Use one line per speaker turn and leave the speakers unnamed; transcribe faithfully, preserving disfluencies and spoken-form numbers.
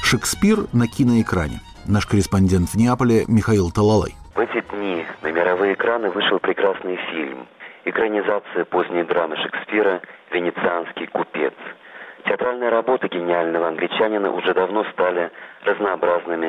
Шекспир на киноэкране. Наш корреспондент в Неаполе Михаил Талалай.
В эти дни на мировые экраны вышел прекрасный фильм. Экранизация поздней драмы Шекспира «Венецианский купец». Театральные работы гениального англичанина уже давно стали разнообразными